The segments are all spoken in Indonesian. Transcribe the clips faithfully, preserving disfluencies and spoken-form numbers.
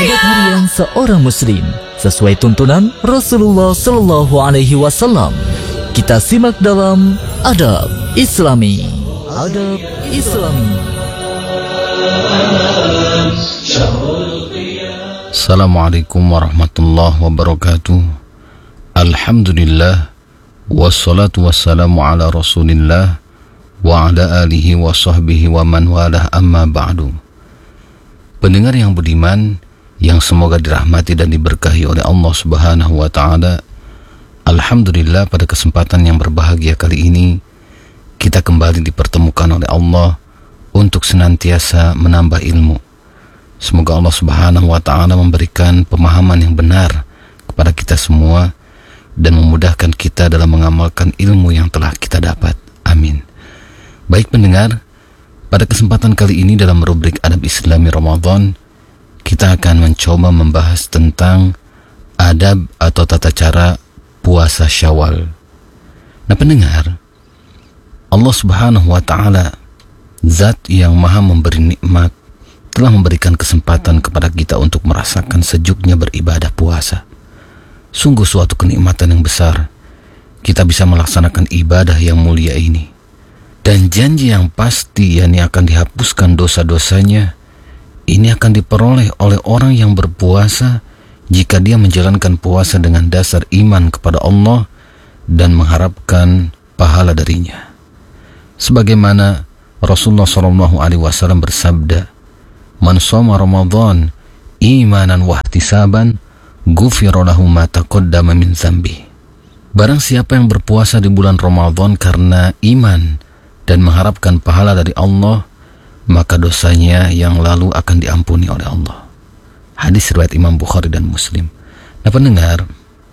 Adab harian seorang muslim sesuai tuntunan Rasulullah Sallallahu Alaihi Wasallam. Kita simak dalam Adab Islami. Adab Islami. Assalamualaikum warahmatullahi wabarakatuh. Alhamdulillah, wassalatu wassalamu ala Rasulillah wa ala alihi wa sahbihi wa man walah, amma ba'du. Pendengar yang budiman, yang semoga dirahmati dan diberkahi oleh Allah Subhanahu wa taala. Alhamdulillah, pada kesempatan yang berbahagia kali ini kita kembali dipertemukan oleh Allah untuk senantiasa menambah ilmu. Semoga Allah Subhanahu wa taala memberikan pemahaman yang benar kepada kita semua dan memudahkan kita dalam mengamalkan ilmu yang telah kita dapat. Amin. Baik pendengar, pada kesempatan kali ini dalam rubrik Adab Islami Ramadan, kita akan mencoba membahas tentang adab atau tata cara puasa Syawal. Nah pendengar, Allah Subhanahu wa taala, zat yang maha memberi nikmat, telah memberikan kesempatan kepada kita untuk merasakan sejuknya beribadah puasa. Sungguh suatu kenikmatan yang besar kita bisa melaksanakan ibadah yang mulia ini. Dan janji yang pasti, yakni akan dihapuskan dosa-dosanya, ini akan diperoleh oleh orang yang berpuasa jika dia menjalankan puasa dengan dasar iman kepada Allah dan mengharapkan pahala darinya. Sebagaimana Rasulullah shallallahu alaihi wasallam bersabda, "Man shoma Ramadan imanan wa ihtisaban, ghufira lahu ma taqaddama min dzambi." Barang siapa yang berpuasa di bulan Ramadan karena iman dan mengharapkan pahala dari Allah, maka dosanya yang lalu akan diampuni oleh Allah. Hadis riwayat Imam Bukhari dan Muslim. Nah pendengar,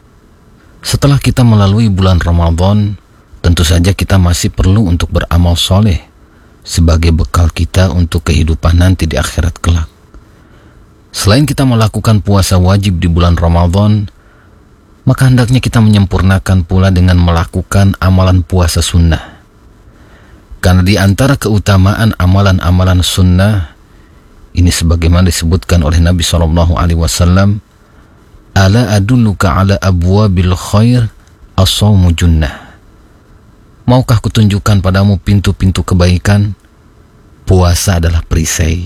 setelah kita melalui bulan Ramadan, tentu saja kita masih perlu untuk beramal soleh sebagai bekal kita untuk kehidupan nanti di akhirat kelak. Selain kita melakukan puasa wajib di bulan Ramadan, maka hendaknya kita menyempurnakan pula dengan melakukan amalan puasa sunnah. Karena di antara keutamaan amalan-amalan sunnah ini sebagaimana disebutkan oleh Nabi shallallahu alaihi wasallam, "Ala adulluka ala abwabil khair, as-shaumu junnah." Maukah kutunjukkan padamu pintu-pintu kebaikan? Puasa adalah perisai.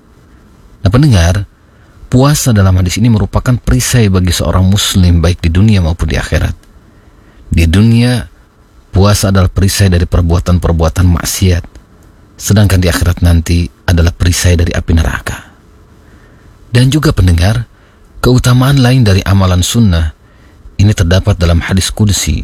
Nah pendengar, puasa dalam hadis ini merupakan perisai bagi seorang muslim baik di dunia maupun di akhirat. Di dunia, puasa adalah perisai dari perbuatan-perbuatan maksiat, sedangkan di akhirat nanti adalah perisai dari api neraka. Dan juga pendengar, keutamaan lain dari amalan sunnah ini terdapat dalam hadis qudsi.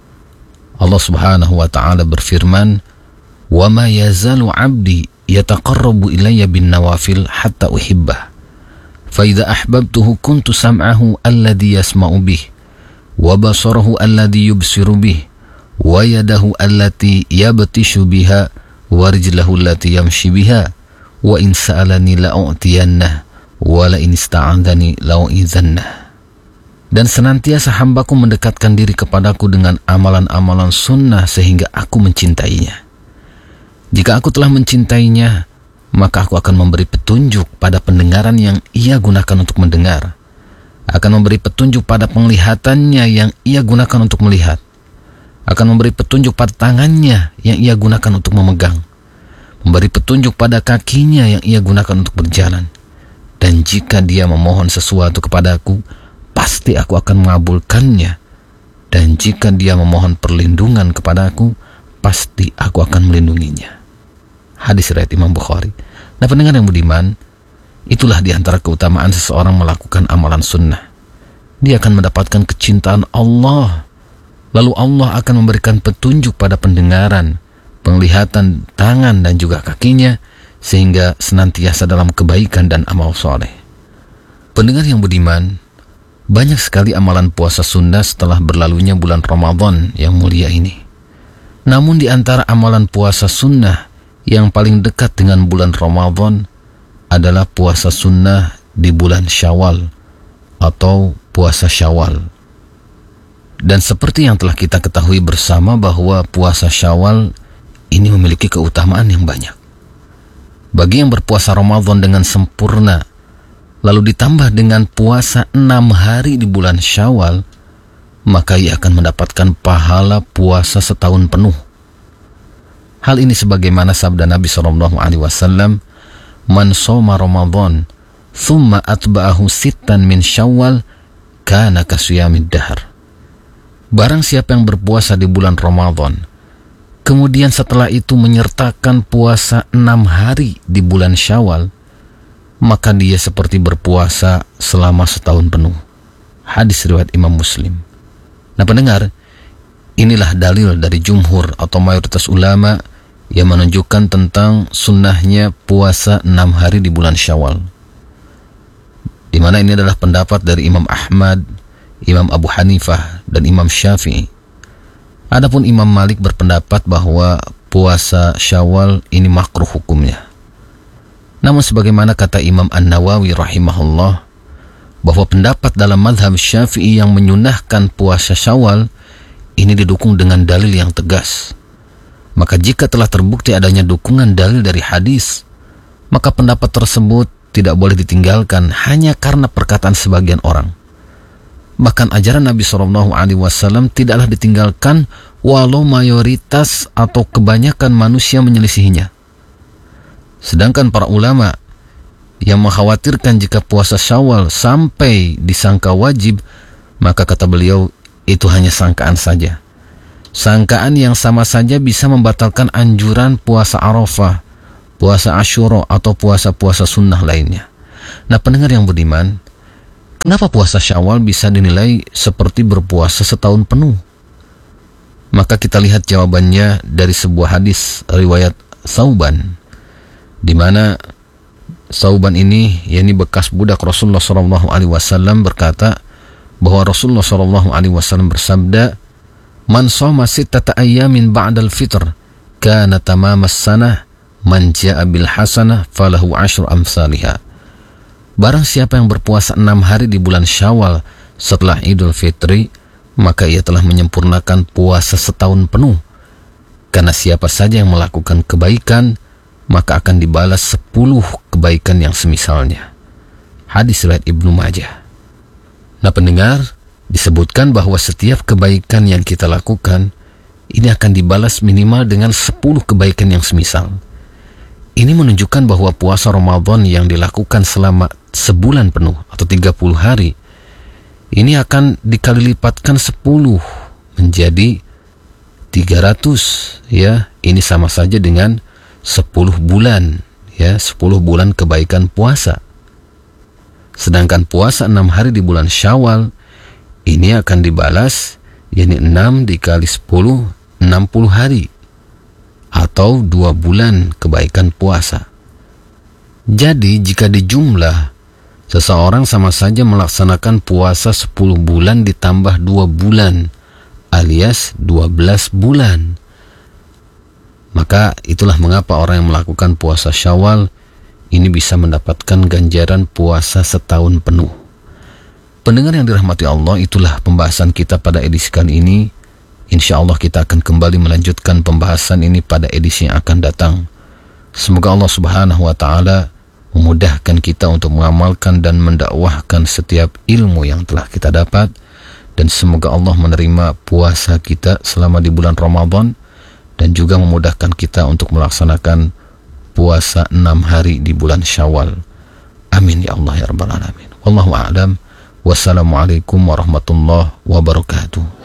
Allah Subhanahu wa taala berfirman, "Wa ma yazalu 'abdi yataqarrabu ilayya bin nawafil hatta uhibbah. Fa idza ahbabtuhu kuntu sam'ahu alladhi yasma'u bih, wa basarahu alladhi yubsiru bih, wa yadahu allati yabtishu biha, wa rijlahu allati yamshi biha, wa in sa'alani la'u'tiyannah, wa la in ista'adhani la'u'idhannah." Dan senantiasa hambaku mendekatkan diri kepadaku dengan amalan-amalan sunnah sehingga aku mencintainya. Jika aku telah mencintainya, maka aku akan memberi petunjuk pada pendengaran yang ia gunakan untuk mendengar, akan memberi petunjuk pada penglihatannya yang ia gunakan untuk melihat, akan memberi petunjuk pada tangannya yang ia gunakan untuk memegang, memberi petunjuk pada kakinya yang ia gunakan untuk berjalan. Dan jika dia memohon sesuatu kepadaku, pasti aku akan mengabulkannya. Dan jika dia memohon perlindungan kepadaku, pasti aku akan melindunginya. Hadis riwayat Imam Bukhari. Nah pendengar yang budiman, itulah di antara keutamaan seseorang melakukan amalan sunnah. Dia akan mendapatkan kecintaan Allah. Lalu Allah akan memberikan petunjuk pada pendengaran, penglihatan, tangan dan juga kakinya, sehingga senantiasa dalam kebaikan dan amal soleh. Pendengar yang budiman, banyak sekali amalan puasa sunnah setelah berlalunya bulan Ramadan yang mulia ini. Namun di antara amalan puasa sunnah yang paling dekat dengan bulan Ramadan adalah puasa sunnah di bulan Syawal atau puasa Syawal. Dan seperti yang telah kita ketahui bersama bahwa puasa Syawal ini memiliki keutamaan yang banyak. Bagi yang berpuasa Ramadan dengan sempurna, lalu ditambah dengan puasa enam hari di bulan Syawal, maka ia akan mendapatkan pahala puasa setahun penuh. Hal ini sebagaimana sabda Nabi shallallahu alaihi wasallam, "Man shoma Ramadan, thumma atba'ahu sittan min Syawal, kana kasiyamid dahr." Barang siapa yang berpuasa di bulan Ramadan, kemudian setelah itu menyertakan puasa enam hari di bulan Syawal, maka dia seperti berpuasa selama setahun penuh. Hadis riwayat Imam Muslim. Nah pendengar, inilah dalil dari jumhur atau mayoritas ulama yang menunjukkan tentang sunnahnya puasa enam hari di bulan Syawal, di mana ini adalah pendapat dari Imam Ahmad, Imam Abu Hanifah, dan Imam Syafi'i. Adapun Imam Malik berpendapat bahwa puasa Syawal ini makruh hukumnya. Namun sebagaimana kata Imam An-Nawawi rahimahullah, bahwa pendapat dalam mazhab Syafi'i yang menyunahkan puasa Syawal ini didukung dengan dalil yang tegas. Maka jika telah terbukti adanya dukungan dalil dari hadis, maka pendapat tersebut tidak boleh ditinggalkan hanya karena perkataan sebagian orang. Bahkan ajaran Nabi shallallahu alaihi wasallam tidaklah ditinggalkan walau mayoritas atau kebanyakan manusia menyelisihinya. Sedangkan para ulama yang mengkhawatirkan jika puasa Syawal sampai disangka wajib, maka kata beliau itu hanya sangkaan saja. Sangkaan yang sama saja bisa membatalkan anjuran puasa Arafah, puasa Asyura, atau puasa-puasa sunnah lainnya. Nah pendengar yang budiman, kenapa puasa Syawal bisa dinilai seperti berpuasa setahun penuh? Maka kita lihat jawabannya dari sebuah hadis riwayat Thauban, di mana Thauban ini, yakni bekas budak Rasulullah shallallahu alaihi wasallam, berkata bahwa Rasulullah shallallahu alaihi wasallam bersabda, "Man shoma sittata ayyamin ba'dal fitr, kana tamamas sanah, man ja'a bil hasanah falahu asyru amsalihha." Barang siapa yang berpuasa enam hari di bulan Syawal setelah Idul Fitri, maka ia telah menyempurnakan puasa setahun penuh. Karena siapa saja yang melakukan kebaikan, maka akan dibalas sepuluh kebaikan yang semisalnya. Hadis riwayat Ibnu Majah. Nah pendengar, disebutkan bahwa setiap kebaikan yang kita lakukan, ini akan dibalas minimal dengan sepuluh kebaikan yang semisal. Ini menunjukkan bahwa puasa Ramadan yang dilakukan selama sebulan penuh atau tiga puluh hari, ini akan dikali lipatkan sepuluh menjadi tiga ratus, ya. Ini sama saja dengan sepuluh bulan, ya, sepuluh bulan kebaikan puasa. Sedangkan puasa enam hari di bulan Syawal ini akan dibalas, yakni enam dikali sepuluh, enam puluh hari atau dua bulan kebaikan puasa. Jadi jika dijumlah, seseorang sama saja melaksanakan puasa sepuluh bulan ditambah dua bulan, alias dua belas bulan. Maka itulah mengapa orang yang melakukan puasa Syawal ini bisa mendapatkan ganjaran puasa setahun penuh. Pendengar yang dirahmati Allah, itulah pembahasan kita pada edisi kali ini. Insya Allah kita akan kembali melanjutkan pembahasan ini pada edisi yang akan datang. Semoga Allah subhanahu wa ta'ala memudahkan kita untuk mengamalkan dan mendakwahkan setiap ilmu yang telah kita dapat. Dan semoga Allah menerima puasa kita selama di bulan Ramadan, dan juga memudahkan kita untuk melaksanakan puasa enam hari di bulan Syawal. Amin ya Allah ya Rabbal Alamin. Wallahu a'lam. Wassalamualaikum warahmatullahi wabarakatuh.